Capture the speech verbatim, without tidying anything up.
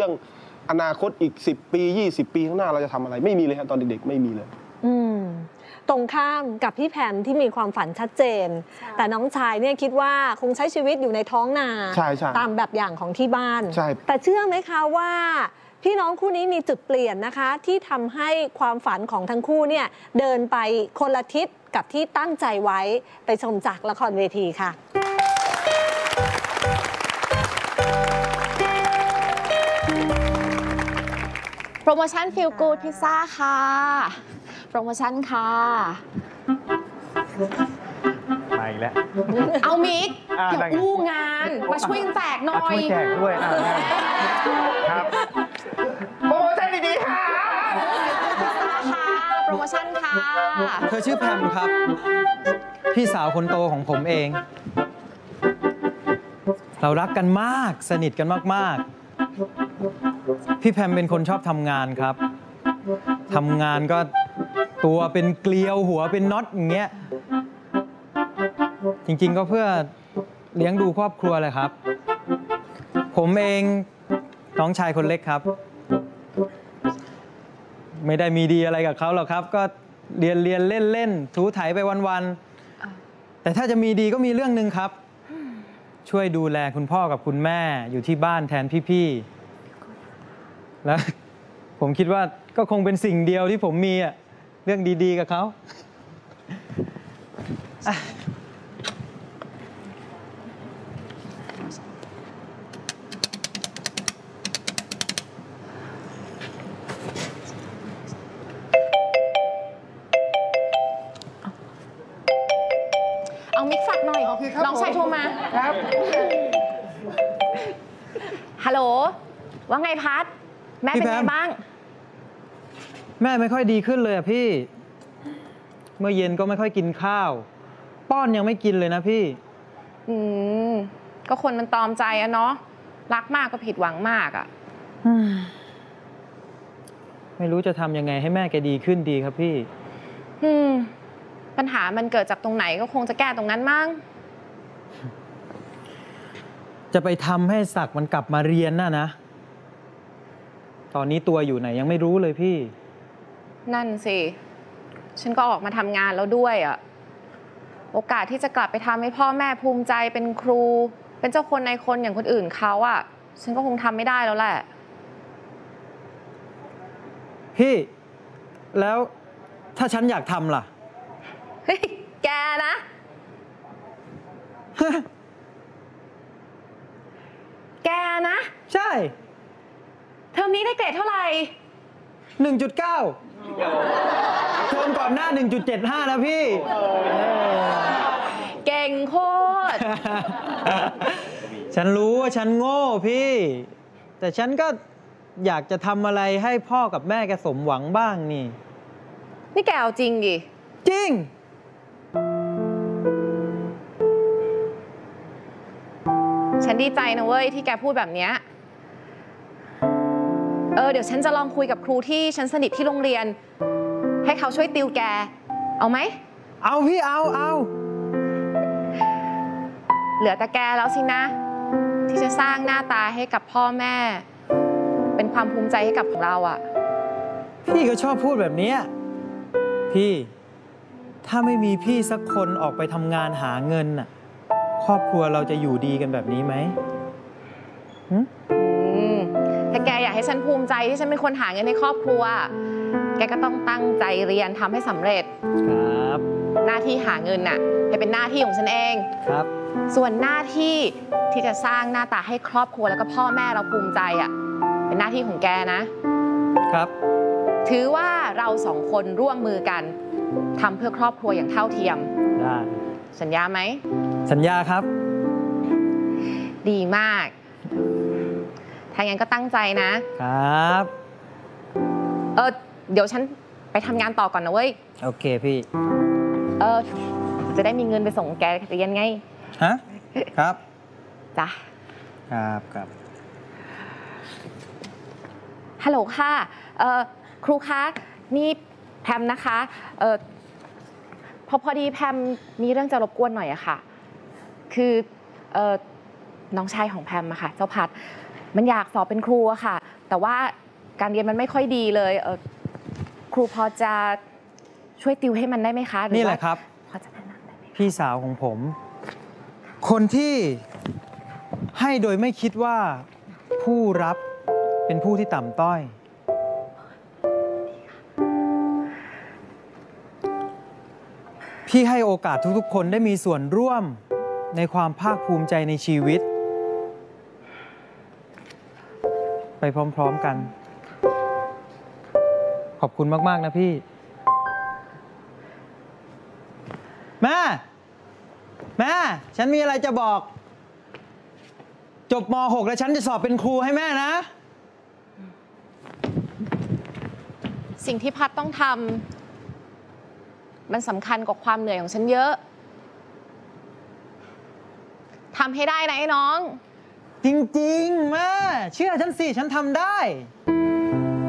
รื่องอนาคตอีกสิบปียี่สิบปีข้างหน้าเราจะทำอะไรไม่มีเลยครับตอนเด็กๆไม่มีเลยอืมตรงข้ามกับพี่แพมที่มีความฝันชัดเจนแต่น้องชายเนี่ยคิดว่าคงใช้ชีวิตอยู่ในท้องนาตามแบบอย่างของที่บ้านแต่เชื่อไหมคะว่าพี่น้องคู่นี้มีจุดเปลี่ยนนะคะที่ทำให้ความฝันของทั้งคู่เนี่ยเดินไปคนละทิศกับที่ตั้งใจไว้ไปชมจากละครเวทีค่ะโปรโมชั่นฟิลกูดพิซซ่าค่ะโปรโมชั่นค่ะมาอีกแล้วเอามิกอย่าอู้งานมาช่วยแจกหน่อยช่วยแจกด้วยครับโปรโมชั่นดีๆค่ะโปรโมชั่นค่ะเธอชื่อแพมครับพี่สาวคนโตของผมเองเรารักกันมากสนิทกันมากๆพี่แพมเป็นคนชอบทำงานครับทำงานก็ตัวเป็นเกลียวหัวเป็นน็อตอย่างเงี้ยจริงๆก็เพื่อเลี้ยงดูครอบครัวเลยครับผมเองน้องชายคนเล็กครับไม่ได้มีดีอะไรกับเขาหรอกครับก็เรียนเรียนเล่นเล่นถูไถไปวันๆแต่ถ้าจะมีดีก็มีเรื่องหนึ่งครับช่วยดูแลคุณพ่อกับคุณแม่อยู่ที่บ้านแทนพี่ๆแล้วผมคิดว่าก็คงเป็นสิ่งเดียวที่ผมมีอะเรื่องดีๆกับเขาเอามิกฝากหน่อยน้องชายโทรมาครับฮัลโหลว่าไงพัดแม่เป็นไงบ้างแม่ไม่ค่อยดีขึ้นเลยอะพี่เมื่อเย็นก็ไม่ค่อยกินข้าวป้อนยังไม่กินเลยนะพี่อืมก็คนมันตอมใจอะเนาะรักมากก็ผิดหวังมากอะไม่รู้จะทำยังไงให้แม่แกดีขึ้นดีครับพี่อืมปัญหามันเกิดจากตรงไหนก็คงจะแก้ตรงนั้นมั้งจะไปทำให้ศักดิ์มันกลับมาเรียนน่ะนะตอนนี้ตัวอยู่ไหนยังไม่รู้เลยพี่นั่นสิฉันก็ออกมาทำงานแล้วด้วยอะโอกาสที่จะกลับไปทำให้พ่อแม่ภูมิใจเป็นครูเป็นเจ้าคนในคนอย่างคนอื่นเขาอะฉันก็คงทำไม่ได้แล้วแหละพี่แล้วถ้าฉันอยากทำล่ะเฮ้ยแกนะแกนะใช่เทอมนี้ได้เกรดเท่าไหร่หนึ่งจุดเก้า เทอมก่อนหน้า หนึ่งจุดเจ็ดห้า นะพี่เก่งโคตรฉันรู้ว่าฉันโง่พี่แต่ฉันก็อยากจะทำอะไรให้พ่อกับแม่แกสมหวังบ้างนี่นี่แกเอาจริงดิจริงฉันดีใจนะเว้ยที่แกพูดแบบนี้เออเดี๋ยวฉันจะลองคุยกับครูที่ฉันสนิทที่โรงเรียนให้เขาช่วยติวแกเอาไหมเอาพี่เอาเอาเหลือแต่แกแล้วสินะที่จะสร้างหน้าตาให้กับพ่อแม่เป็นความภูมิใจให้กับเราอ่ะพี่ก็ชอบพูดแบบนี้พี่ถ้าไม่มีพี่สักคนออกไปทำงานหาเงินน่ะครอบครัวเราจะอยู่ดีกันแบบนี้ไหมถ้าแกอยากให้ฉันภูมิใจที่ฉันเป็นคนหาเงินให้ครอบครัวแกก็ต้องตั้งใจเรียนทำให้สำเร็จครับหน้าที่หาเงินน่ะให้เป็นหน้าที่ของฉันเองครับส่วนหน้าที่ที่จะสร้างหน้าตาให้ครอบครัวแล้วก็พ่อแม่เราภูมิใจอ่ะเป็นหน้าที่ของแกนะครับถือว่าเราสองคนร่วมมือกันทำเพื่อครอบครัวอย่างเท่าเทียมได้สัญญาไหมสัญญาครับดีมากถ้างั้นก็ตั้งใจนะครับเออเดี๋ยวฉันไปทำงานต่อก่อนนะเว้ยโอเคพี่เออจะได้มีเงินไปส่งแกเรียนไงฮะครับจ้ะครับครับฮัลโหลค่ะเอ่อครูคะนี่แพมนะคะเออพอพอดีแพมมีเรื่องจะรบกวนหน่อยอะค่ะคือเออน้องชายของแพมอะค่ะเจ้าพัดมันอยากสอบเป็นครูอะค่ะ แต่ว่าการเรียนมันไม่ค่อยดีเลยเออครูพอจะช่วยติวให้มันได้ไหมคะนี่แหละครับพอจะแนะนำได้ไหมพี่สาวของผม คนที่ให้โดยไม่คิดว่าผู้รับเป็นผู้ที่ต่ำต้อย พี่ให้โอกาสทุกๆคนได้มีส่วนร่วมในความภาคภูมิใจในชีวิต ไปพร้อมๆกัน ขอบคุณมากๆนะพี่ แม่ แม่ ฉันมีอะไรจะบอก จบม หก แล้วฉันจะสอบเป็นครูให้แม่นะสิ่งที่พัดต้องทำมันสำคัญกว่าความเหนื่อยของฉันเยอะทำให้ได้นะไอ้น้องจริงๆ แม่ เชื่อฉันสิ ฉันทำได้